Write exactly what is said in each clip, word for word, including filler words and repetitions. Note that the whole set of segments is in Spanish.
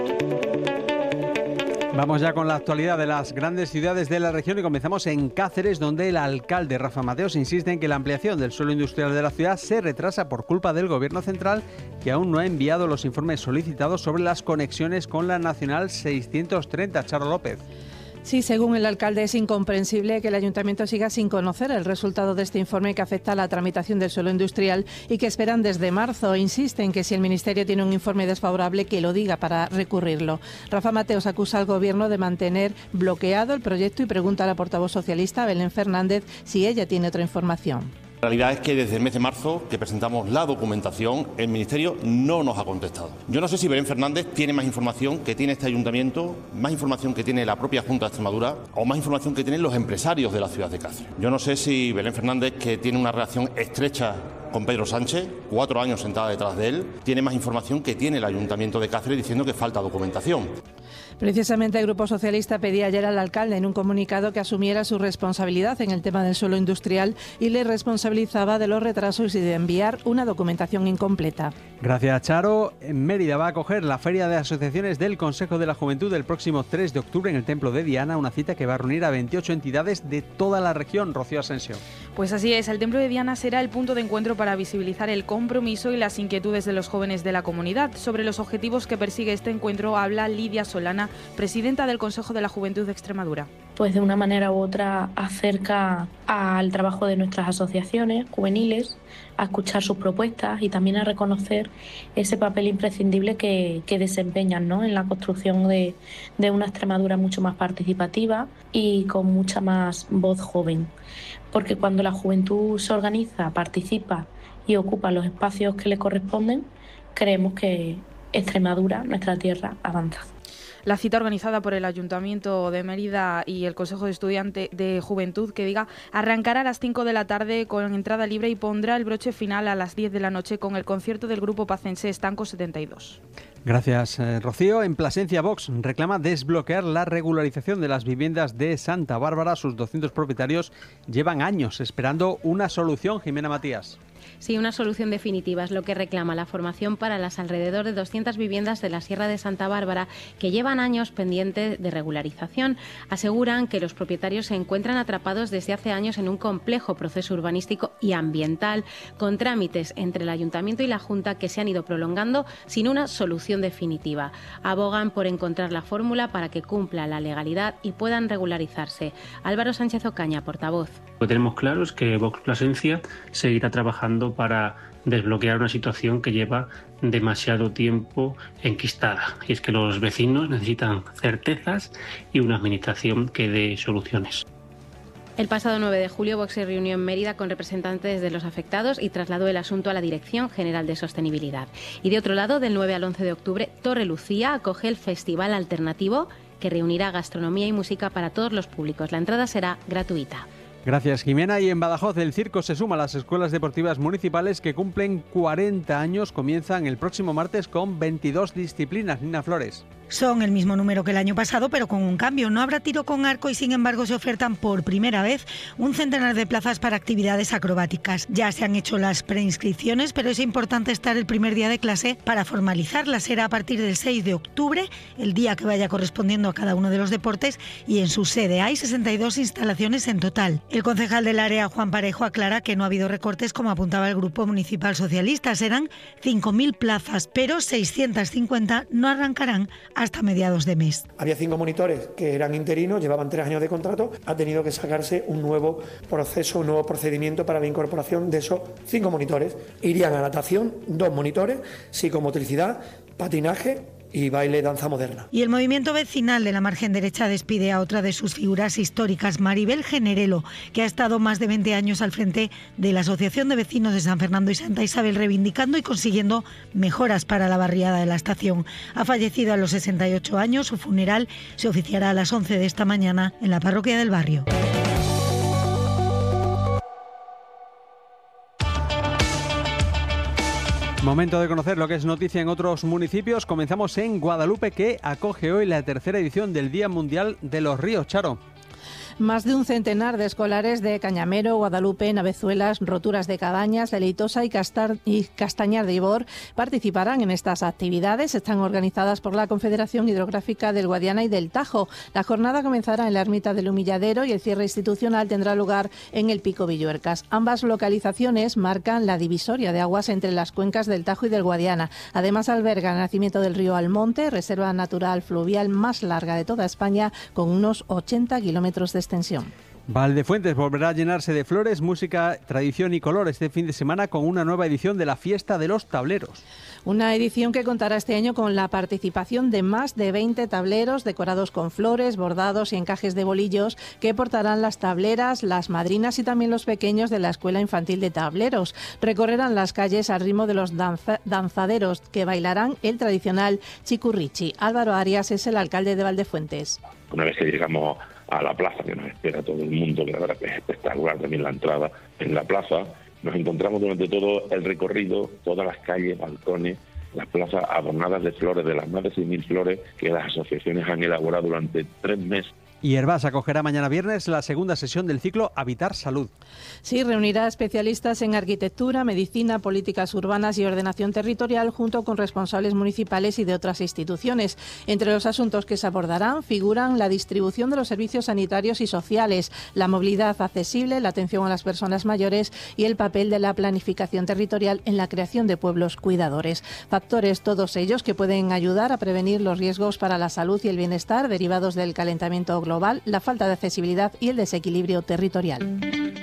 Vamos ya con la actualidad de las grandes ciudades de la región y comenzamos en Cáceres, donde el alcalde Rafa Mateos insiste en que la ampliación del suelo industrial de la ciudad se retrasa por culpa del gobierno central, que aún no ha enviado los informes solicitados sobre las conexiones con la Nacional seiscientos treinta. Charo López. Sí, según el alcalde, es incomprensible que el ayuntamiento siga sin conocer el resultado de este informe que afecta a la tramitación del suelo industrial y que esperan desde marzo. Insisten que si el Ministerio tiene un informe desfavorable, que lo diga para recurrirlo. Rafa Mateos acusa al Gobierno de mantener bloqueado el proyecto y pregunta a la portavoz socialista, Belén Fernández, si ella tiene otra información. La realidad es que desde el mes de marzo que presentamos la documentación, el Ministerio no nos ha contestado. Yo no sé si Belén Fernández tiene más información que tiene este ayuntamiento, más información que tiene la propia Junta de Extremadura o más información que tienen los empresarios de la ciudad de Cáceres. Yo no sé si Belén Fernández, que tiene una relación estrecha con Pedro Sánchez, cuatro años sentada detrás de él, tiene más información que tiene el Ayuntamiento de Cáceres diciendo que falta documentación. Precisamente el Grupo Socialista pedía ayer al alcalde en un comunicado que asumiera su responsabilidad en el tema del suelo industrial y le responsabilizaba de los retrasos y de enviar una documentación incompleta. Gracias, Charo. En Mérida va a acoger la Feria de Asociaciones del Consejo de la Juventud el próximo tres de octubre en el Templo de Diana, una cita que va a reunir a veintiocho entidades de toda la región. Rocío Asensio. Pues así es, el Templo de Diana será el punto de encuentro para visibilizar el compromiso y las inquietudes de los jóvenes de la comunidad. Sobre los objetivos que persigue este encuentro habla Lidia Solana, presidenta del Consejo de la Juventud de Extremadura. Pues de una manera u otra acerca al trabajo de nuestras asociaciones juveniles, a escuchar sus propuestas y también a reconocer ese papel imprescindible que, que desempeñan, ¿no?, en la construcción de, de una Extremadura mucho más participativa y con mucha más voz joven. Porque cuando la juventud se organiza, participa y ocupa los espacios que le corresponden, creemos que Extremadura, nuestra tierra, avanza. La cita organizada por el Ayuntamiento de Mérida y el Consejo de Estudiantes de Juventud, que diga, arrancará a las cinco de la tarde con entrada libre y pondrá el broche final a las diez de la noche con el concierto del grupo pacense Estanco setenta y dos. Gracias, eh, Rocío. En Plasencia, Vox reclama desbloquear la regularización de las viviendas de Santa Bárbara. Sus doscientos propietarios llevan años esperando una solución. Jimena Matías. Sí, una solución definitiva es lo que reclama la formación para las alrededor de doscientas viviendas de la Sierra de Santa Bárbara que llevan años pendientes de regularización. Aseguran que los propietarios se encuentran atrapados desde hace años en un complejo proceso urbanístico y ambiental, con trámites entre el Ayuntamiento y la Junta que se han ido prolongando sin una solución definitiva. Abogan por encontrar la fórmula para que cumpla la legalidad y puedan regularizarse. Álvaro Sánchez Ocaña, portavoz. Lo que tenemos claro es que Vox Plasencia seguirá trabajando para desbloquear una situación que lleva demasiado tiempo enquistada. Y es que los vecinos necesitan certezas y una administración que dé soluciones. El pasado nueve de julio, Vox se reunió en Mérida con representantes de los afectados y trasladó el asunto a la Dirección General de Sostenibilidad. Y de otro lado, del nueve al once de octubre, Torre Lucía acoge el Festival Alternativo que reunirá gastronomía y música para todos los públicos. La entrada será gratuita. Gracias, Jimena. Y en Badajoz el circo se suma a las escuelas deportivas municipales que cumplen cuarenta años. Comienzan el próximo martes con veintidós disciplinas. Nina Flores. Son el mismo número que el año pasado, pero con un cambio. No habrá tiro con arco y, sin embargo, se ofertan por primera vez un centenar de plazas para actividades acrobáticas. Ya se han hecho las preinscripciones, pero es importante estar el primer día de clase para formalizarlas. Será a partir del seis de octubre, el día que vaya correspondiendo a cada uno de los deportes, y en su sede hay sesenta y dos instalaciones en total. El concejal del área, Juan Parejo, aclara que no ha habido recortes, como apuntaba el Grupo Municipal Socialista. Serán cinco mil plazas, pero seiscientas cincuenta no arrancarán hasta mediados de mes. Había cinco monitores que eran interinos, llevaban tres años de contrato, ha tenido que sacarse un nuevo proceso, un nuevo procedimiento para la incorporación de esos cinco monitores. Irían a natación, dos monitores, psicomotricidad, patinaje y baile danza moderna. Y el movimiento vecinal de la margen derecha despide a otra de sus figuras históricas, Maribel Generelo, que ha estado más de veinte años al frente de la Asociación de Vecinos de San Fernando y Santa Isabel, reivindicando y consiguiendo mejoras para la barriada de la estación. Ha fallecido a los sesenta y ocho años. Su funeral se oficiará a las once de esta mañana en la parroquia del barrio. Momento de conocer lo que es noticia en otros municipios. Comenzamos en Guadalupe, que acoge hoy la tercera edición del Día Mundial de los Ríos. Charo. Más de un centenar de escolares de Cañamero, Guadalupe, Navezuelas, Roturas de Cabañas, de Leitosa y, Castar y Castañar de Ibor participarán en estas actividades. Están organizadas por la Confederación Hidrográfica del Guadiana y del Tajo. La jornada comenzará en la ermita del Humilladero y el cierre institucional tendrá lugar en el Pico Villuercas. Ambas localizaciones marcan la divisoria de aguas entre las cuencas del Tajo y del Guadiana. Además, alberga el nacimiento del río Almonte, reserva natural fluvial más larga de toda España, con unos ochenta kilómetros de extensión. Valdefuentes volverá a llenarse de flores, música, tradición y color este fin de semana con una nueva edición de la Fiesta de los Tableros. Una edición que contará este año con la participación de más de veinte tableros decorados con flores, bordados y encajes de bolillos que portarán las tableras, las madrinas y también los pequeños de la Escuela Infantil de Tableros. Recorrerán las calles al ritmo de los danza- danzaderos que bailarán el tradicional chicurrichi. Álvaro Arias es el alcalde de Valdefuentes. Una vez que llegamos a la plaza, que nos espera todo el mundo, que la verdad que es espectacular también la entrada en la plaza, nos encontramos durante todo el recorrido, todas las calles, balcones, las plazas adornadas de flores, de las más de seis mil flores que las asociaciones han elaborado durante tres meses. Y Herbás acogerá mañana viernes la segunda sesión del ciclo Habitar Salud. Sí, reunirá especialistas en arquitectura, medicina, políticas urbanas y ordenación territorial junto con responsables municipales y de otras instituciones. Entre los asuntos que se abordarán figuran la distribución de los servicios sanitarios y sociales, la movilidad accesible, la atención a las personas mayores y el papel de la planificación territorial en la creación de pueblos cuidadores. Factores todos ellos que pueden ayudar a prevenir los riesgos para la salud y el bienestar derivados del calentamiento global. Global, la falta de accesibilidad y el desequilibrio territorial.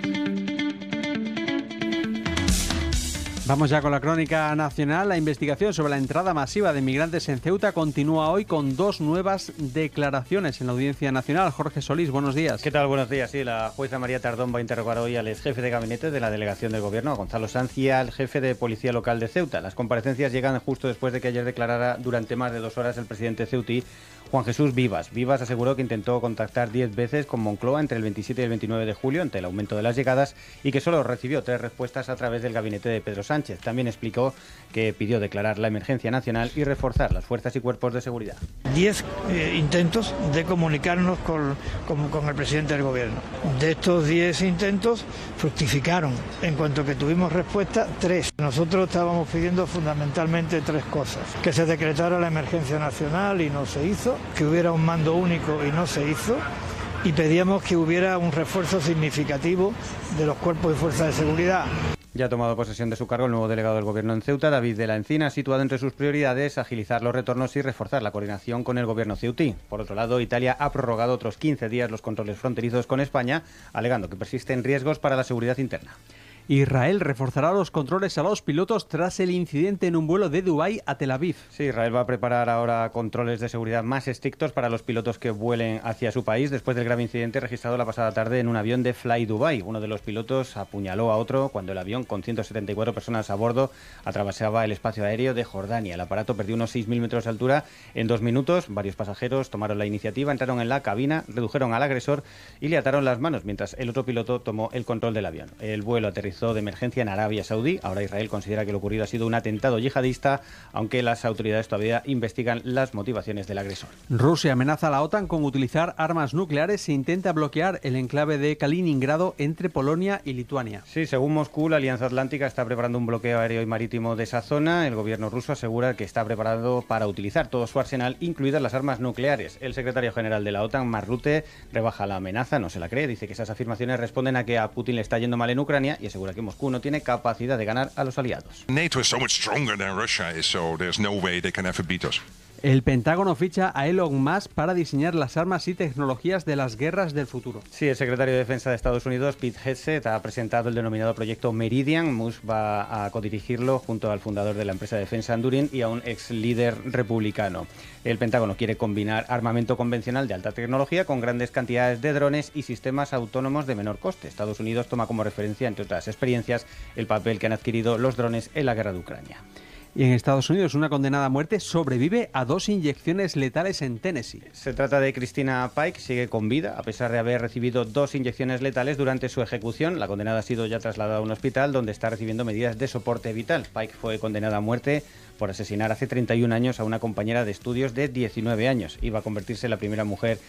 Vamos ya con la crónica nacional. La investigación sobre la entrada masiva de inmigrantes en Ceuta continúa hoy con dos nuevas declaraciones en la Audiencia Nacional. Jorge Solís, buenos días. ¿Qué tal? Buenos días. Sí, la jueza María Tardón va a interrogar hoy al ex jefe de gabinete de la delegación del Gobierno, a Gonzalo Sanz, y al jefe de Policía Local de Ceuta. Las comparecencias llegan justo después de que ayer declarara durante más de dos horas el presidente ceutí, Juan Jesús Vivas. Vivas aseguró que intentó contactar diez veces con Moncloa entre el veintisiete y el veintinueve de julio ante el aumento de las llegadas y que solo recibió tres respuestas a través del gabinete de Pedro Sánchez. También explicó que pidió declarar la emergencia nacional y reforzar las fuerzas y cuerpos de seguridad. Diez eh, intentos de comunicarnos con, con, con el presidente del Gobierno. De estos diez intentos fructificaron. En cuanto que tuvimos respuesta, tres. Nosotros estábamos pidiendo fundamentalmente tres cosas. Que se decretara la emergencia nacional y no se hizo. Que hubiera un mando único y no se hizo, y pedíamos que hubiera un refuerzo significativo de los cuerpos y fuerzas de seguridad. Ya ha tomado posesión de su cargo el nuevo delegado del Gobierno en Ceuta, David de la Encina, ha situado entre sus prioridades agilizar los retornos y reforzar la coordinación con el Gobierno ceutí. Por otro lado, Italia ha prorrogado otros quince días los controles fronterizos con España, alegando que persisten riesgos para la seguridad interna. Israel reforzará los controles a los pilotos tras el incidente en un vuelo de Dubái a Tel Aviv. Sí, Israel va a preparar ahora controles de seguridad más estrictos para los pilotos que vuelen hacia su país después del grave incidente registrado la pasada tarde en un avión de Fly Dubai. Uno de los pilotos apuñaló a otro cuando el avión, con ciento setenta y cuatro personas a bordo, atravesaba el espacio aéreo de Jordania. El aparato perdió unos seis mil metros de altura en dos minutos. Varios pasajeros tomaron la iniciativa, entraron en la cabina, redujeron al agresor y le ataron las manos, mientras el otro piloto tomó el control del avión. El vuelo aterrizó de emergencia en Arabia Saudí. Ahora Israel considera que lo ocurrido ha sido un atentado yihadista, aunque las autoridades todavía investigan las motivaciones del agresor. Rusia amenaza a la OTAN con utilizar armas nucleares e intenta bloquear el enclave de Kaliningrado entre Polonia y Lituania. Sí, según Moscú, la Alianza Atlántica está preparando un bloqueo aéreo y marítimo de esa zona. El gobierno ruso asegura que está preparado para utilizar todo su arsenal, incluidas las armas nucleares. El secretario general de la OTAN, Mark Rutte, rebaja la amenaza, no se la cree, dice que esas afirmaciones responden a que a Putin le está yendo mal en Ucrania y asegura que Moscú no tiene capacidad de ganar a los aliados. NATO is so much stronger than Russia is, so there's no way they can ever beat us. El Pentágono ficha a Elon Musk para diseñar las armas y tecnologías de las guerras del futuro. Sí, el secretario de Defensa de Estados Unidos, Pete Hegseth, ha presentado el denominado proyecto Meridian. Musk va a codirigirlo junto al fundador de la empresa de defensa Enduring y a un ex líder republicano. El Pentágono quiere combinar armamento convencional de alta tecnología con grandes cantidades de drones y sistemas autónomos de menor coste. Estados Unidos toma como referencia, entre otras experiencias, el papel que han adquirido los drones en la guerra de Ucrania. Y en Estados Unidos, una condenada a muerte sobrevive a dos inyecciones letales en Tennessee. Se trata de Christina Pike, sigue con vida, a pesar de haber recibido dos inyecciones letales durante su ejecución. La condenada ha sido ya trasladada a un hospital donde está recibiendo medidas de soporte vital. Pike fue condenada a muerte por asesinar hace treinta y un años a una compañera de estudios de diecinueve años. Iba a convertirse en la primera mujer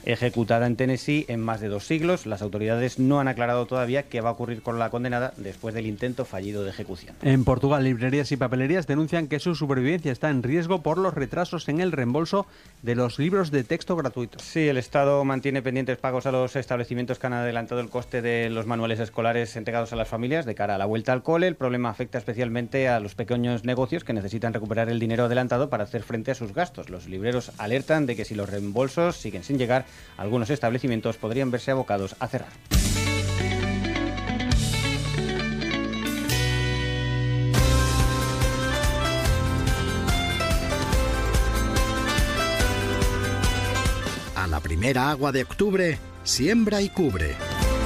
ejecutada en Tennessee en más de dos siglos. Las autoridades no han aclarado todavía qué va a ocurrir con la condenada después del intento fallido de ejecución. En Portugal, librerías y papelerías denuncian que su supervivencia está en riesgo por los retrasos en el reembolso de los libros de texto gratuitos. Sí, el Estado mantiene pendientes pagos a los establecimientos que han adelantado el coste de los manuales escolares entregados a las familias de cara a la vuelta al cole. El problema afecta especialmente a los pequeños negocios que necesitan recuperar el dinero adelantado para hacer frente a sus gastos. Los libreros alertan de que si los reembolsos siguen sin llegar, algunos establecimientos podrían verse abocados a cerrar. A la primera agua de octubre, siembra y cubre.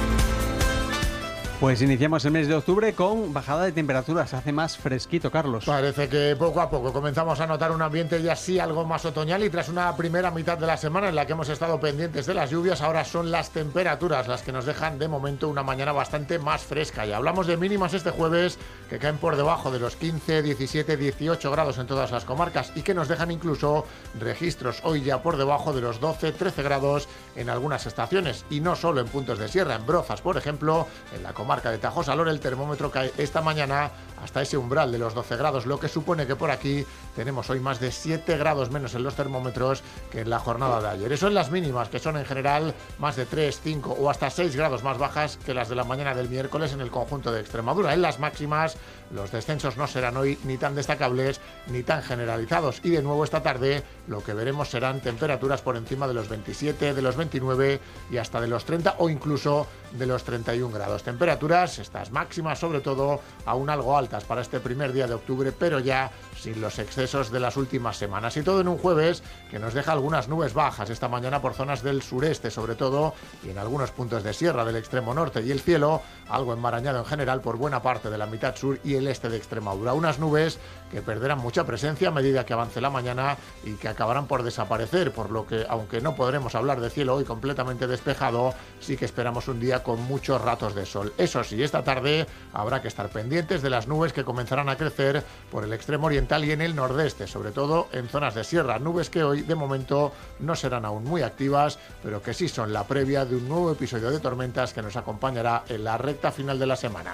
Pues iniciamos el mes de octubre con bajada de temperaturas, hace más fresquito, Carlos. Parece que poco a poco comenzamos a notar un ambiente ya sí algo más otoñal y tras una primera mitad de la semana en la que hemos estado pendientes de las lluvias, ahora son las temperaturas las que nos dejan de momento una mañana bastante más fresca. Y hablamos de mínimas este jueves que caen por debajo de los quince, diecisiete, dieciocho grados en todas las comarcas y que nos dejan incluso registros hoy ya por debajo de los doce, trece grados en algunas estaciones y no solo en puntos de sierra, en Brozas, por ejemplo, en la comarca marca de Tajosalor, el termómetro cae esta mañana hasta ese umbral de los doce grados, lo que supone que por aquí tenemos hoy más de siete grados menos en los termómetros que en la jornada de ayer. Eso en las mínimas, que son en general más de tres, cinco o hasta seis grados más bajas que las de la mañana del miércoles en el conjunto de Extremadura. En las máximas, los descensos no serán hoy ni tan destacables ni tan generalizados y de nuevo esta tarde lo que veremos serán temperaturas por encima de los veintisiete, de los veintinueve y hasta de los treinta o incluso de los treinta y un grados. Temperaturas, estas máximas sobre todo, aún algo altas para este primer día de octubre, pero ya sin los excesos de las últimas semanas. Y todo en un jueves que nos deja algunas nubes bajas esta mañana por zonas del sureste sobre todo y en algunos puntos de sierra del extremo norte, y el cielo algo enmarañado en general por buena parte de la mitad sur y el este de Extremadura. Unas nubes que perderán mucha presencia a medida que avance la mañana y que acabarán por desaparecer, por lo que aunque no podremos hablar de cielo hoy completamente despejado, sí que esperamos un día con muchos ratos de sol. Eso sí, esta tarde habrá que estar pendientes de las nubes que comenzarán a crecer por el extremo oriental y en el nordeste, sobre todo en zonas de sierra. Nubes que hoy de momento no serán aún muy activas, pero que sí son la previa de un nuevo episodio de tormentas que nos acompañará en la recta final de la semana.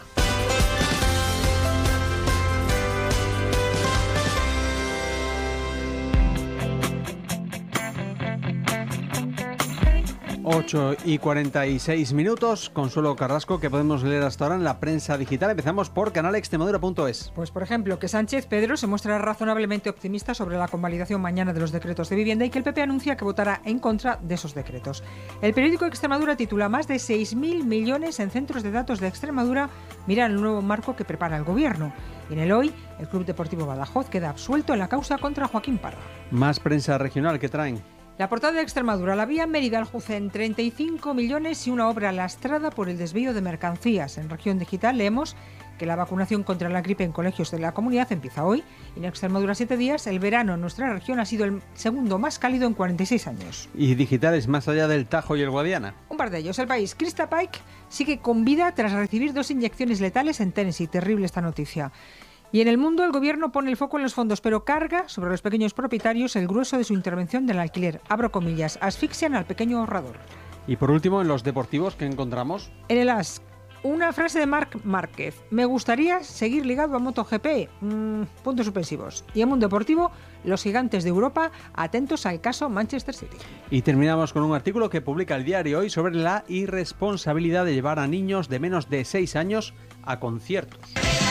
ocho y cuarenta y seis minutos, Consuelo Carrasco, que podemos leer hasta ahora en la prensa digital. Empezamos por canal extremadura punto es. Pues por ejemplo, que Sánchez Pedro se muestra razonablemente optimista sobre la convalidación mañana de los decretos de vivienda y que el P P anuncia que votará en contra de esos decretos. El periódico Extremadura titula: más de seis mil millones en centros de datos de Extremadura miran el nuevo marco que prepara el gobierno. Y en el Hoy, el Club Deportivo Badajoz queda absuelto en la causa contra Joaquín Parra. Más prensa regional que traen. La portada de Extremadura: la vía Mérida-Aljucén, treinta y cinco millones y una obra lastrada por el desvío de mercancías. En Región Digital leemos que la vacunación contra la gripe en colegios de la comunidad empieza hoy. Y en Extremadura siete días, el verano en nuestra región ha sido el segundo más cálido en cuarenta y seis años. Y digitales más allá del Tajo y el Guadiana. Un par de ellos. El País: Krista Pike sigue con vida tras recibir dos inyecciones letales en Tennessee. Terrible esta noticia. Y en El Mundo, el gobierno pone el foco en los fondos, pero carga sobre los pequeños propietarios el grueso de su intervención del alquiler. Abro comillas: asfixian al pequeño ahorrador. Y por último, en los deportivos, ¿qué encontramos? En el As, una frase de Marc Márquez: me gustaría seguir ligado a MotoGP. Mm, puntos suspensivos. Y en Mundo Deportivo, los gigantes de Europa atentos al caso Manchester City. Y terminamos con un artículo que publica el diario Hoy sobre la irresponsabilidad de llevar a niños de menos de seis años a conciertos.